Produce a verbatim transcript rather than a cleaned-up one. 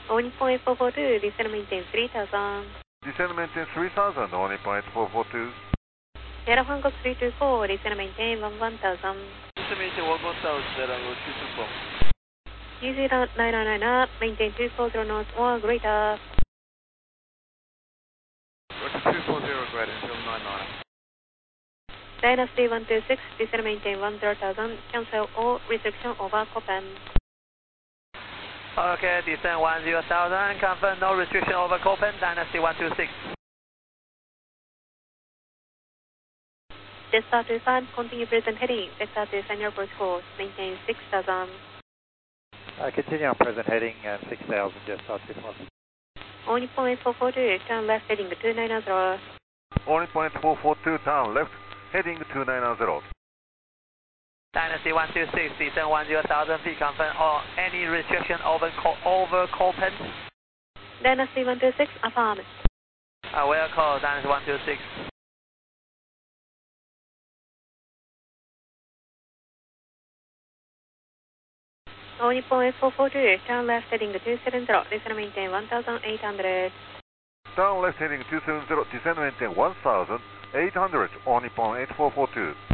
Only point four four two, descend maintain three thousand. Descend maintain three thousand, only point four four two. Aero Hancock three two four, descend maintain one one thousand. Descend maintain one one thousand, Aero two two four. New Zealand nine nine nine up, maintain two four zero knots, one greater. Roger two four zero, greater, until nine nine. Dynasty one two six, descend maintain one zero thousand, cancel all restriction over Copen. Okay, descend one zero thousand, confirm no restriction over Copen, Dynasty one two six. Delta two five, continue present heading, Delta two five airport course, maintain six thousand. Uh, continue on present heading, uh, six thousand, just start two five. Only point four four two, turn left heading two nine zero. Only point four four two, turn left, heading two nine zero. Dynasty one two six, descend one zero thousand feet, confirm or any restriction over, over Copen. Dynasty one two six, affirm. I will call Dynasty one two six. Only point four four two, turn left heading two seven zero, descend maintain one thousand eight hundred. Turn left heading two seven zero, descend maintain one thousand eight hundred, only point eight four four two.